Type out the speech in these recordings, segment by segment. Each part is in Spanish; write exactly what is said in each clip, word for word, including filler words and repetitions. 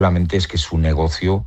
Solamente es que su negocio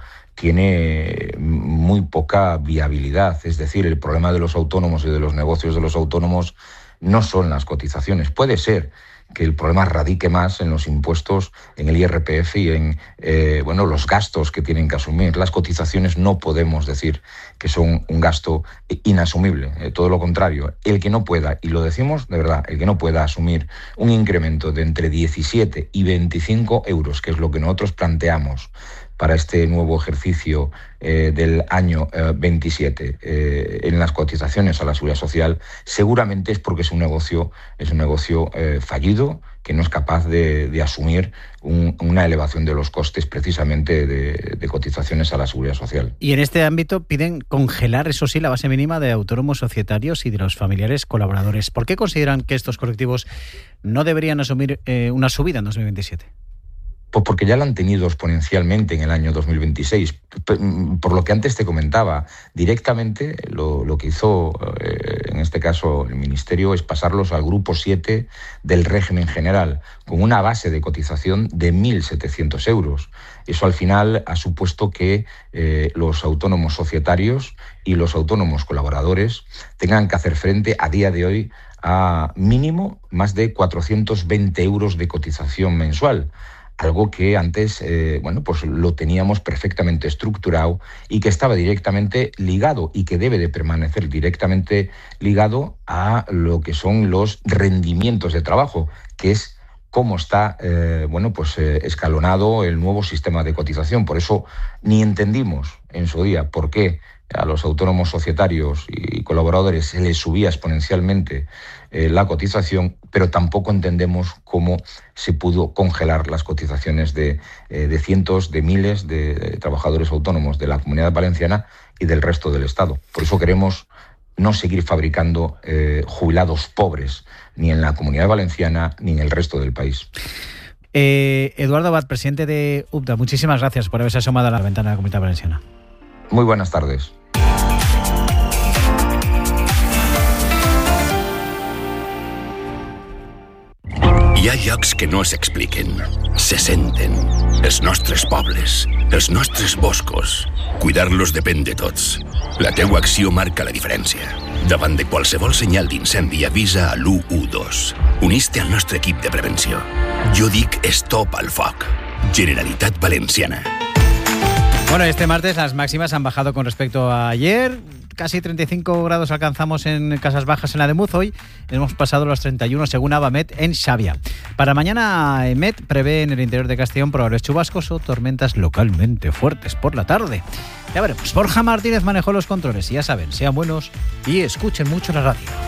tiene muy poca viabilidad. Es decir, el problema de los autónomos y de los negocios de los autónomos no son las cotizaciones. Puede ser que el problema radique más en los impuestos, en el I R P F y en eh, bueno, los gastos que tienen que asumir. Las cotizaciones no podemos decir que son un gasto inasumible, eh, todo lo contrario. El que no pueda, y lo decimos de verdad, el que no pueda asumir un incremento de entre diecisiete y veinticinco euros, que es lo que nosotros planteamos para este nuevo ejercicio eh, del año eh, veintisiete eh, en las cotizaciones a la Seguridad Social, seguramente es porque es un negocio, es un negocio eh, fallido, que no es capaz de, de asumir un, una elevación de los costes precisamente de, de cotizaciones a la Seguridad Social. Y en este ámbito piden congelar, eso sí, la base mínima de autónomos societarios y de los familiares colaboradores. ¿Por qué consideran que estos colectivos no deberían asumir eh, una subida en dos mil veintisiete? Pues porque ya la han tenido exponencialmente en el año dos mil veintiséis. Por lo que antes te comentaba, directamente lo, lo que hizo, eh, en este caso, el Ministerio es pasarlos al grupo siete del régimen general, con una base de cotización de mil setecientos euros. Eso al final ha supuesto que eh, los autónomos societarios y los autónomos colaboradores tengan que hacer frente a día de hoy a mínimo más de cuatrocientos veinte euros de cotización mensual. Algo que antes eh, bueno, pues lo teníamos perfectamente estructurado y que estaba directamente ligado y que debe de permanecer directamente ligado a lo que son los rendimientos de trabajo, que es cómo está eh, bueno, pues, eh, escalonado el nuevo sistema de cotización. Por eso ni entendimos en su día por qué a los autónomos societarios y colaboradores se les subía exponencialmente eh, la cotización, pero tampoco entendemos cómo se pudo congelar las cotizaciones de, eh, de cientos, de miles de, de trabajadores autónomos de la Comunidad Valenciana y del resto del Estado. Por eso queremos no seguir fabricando eh, jubilados pobres, ni en la Comunidad Valenciana ni en el resto del país. Eh, Eduardo Abad, presidente de U P D A, muchísimas gracias por haberse asomado a la ventana de la Comunidad Valenciana. Muy buenas tardes. Hi ha llocs que no s'expliquen, se senten. Els nostres pobles, els nostres boscos. Cuidar-los depèn de tots. La teua acció marca la diferència. Davant de qualsevol senyal d'incendi avisa a l'u u dos. Unís-te al nostre equip de prevenció. Jo dic stop al foc. Generalitat Valenciana. Bueno, este martes las máximas han bajado con respecto a ayer. Casi treinta y cinco grados alcanzamos en Casas Bajas, en la de Muz. Hoy hemos pasado los treinta y uno según Avamet en Xavia. Para mañana, Emet prevé en el interior de Castellón probables chubascos o tormentas localmente fuertes por la tarde. Ya veremos. Borja Martínez manejó los controles y ya saben, sean buenos y escuchen mucho la radio.